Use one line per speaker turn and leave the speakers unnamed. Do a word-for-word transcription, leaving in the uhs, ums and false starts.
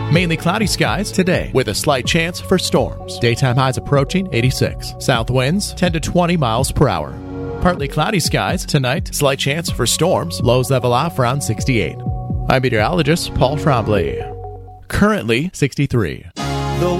Mainly cloudy skies today with a slight chance for storms. Daytime highs approaching eighty-six. South winds ten to twenty miles per hour. Partly cloudy skies tonight. Slight chance for storms. Lows level off around sixty-eight. I'm meteorologist Paul Trombley. Currently sixty-three.